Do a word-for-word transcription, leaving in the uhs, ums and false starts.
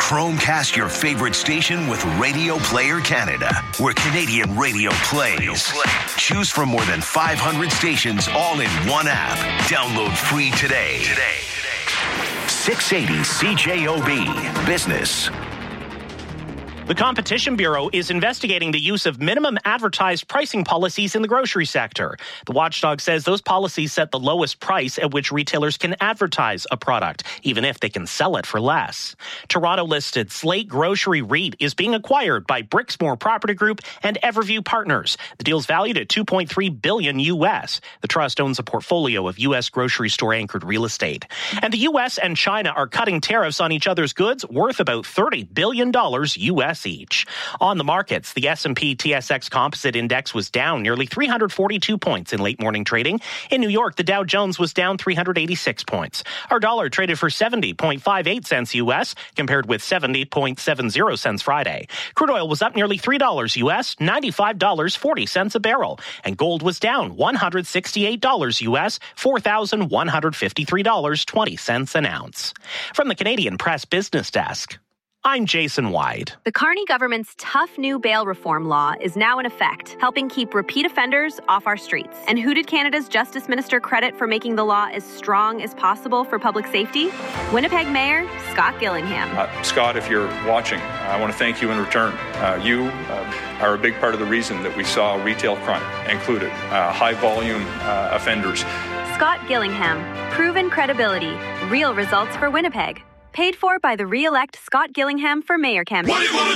Chromecast your favorite station with Radio Player Canada, where Canadian radio plays. Choose from more than five hundred stations all in one app. Download free today. Today. six eighty C J O B Business. The Competition Bureau is investigating the use of minimum advertised pricing policies in the grocery sector. The watchdog says those policies set the lowest price at which retailers can advertise a product, even if they can sell it for less. Toronto-listed Slate Grocery REIT is being acquired by Brixmor Property Group and Everview Partners. The deal's valued at two point three billion dollars U S. The trust owns a portfolio of U S grocery store-anchored real estate. And the U S and China are cutting tariffs on each other's goods worth about thirty billion dollars U S each. On the markets, the S and P T S X Composite Index was down nearly three hundred forty-two points in late morning trading. In New York, the Dow Jones was down three hundred eighty-six points. Our dollar traded for seventy point five eight cents U S, compared with seventy point seven zero cents Friday. Crude oil was up nearly three dollars U S, ninety-five dollars and forty cents a barrel. And gold was down one hundred sixty-eight dollars U S, four thousand one hundred fifty-three dollars and twenty cents an ounce. From the Canadian Press Business Desk, I'm Jason Wyde. The Carney government's tough new bail reform law is now in effect, helping keep repeat offenders off our streets. And who did Canada's Justice Minister credit for making the law as strong as possible for public safety? Winnipeg Mayor Scott Gillingham. Uh, Scott, if you're watching, I want to thank you in return. Uh, you uh, are a big part of the reason that we saw retail crime included, uh, high-volume uh, offenders. Scott Gillingham. Proven credibility. Real results for Winnipeg. Paid for by the re-elect Scott Gillingham for mayor campaign.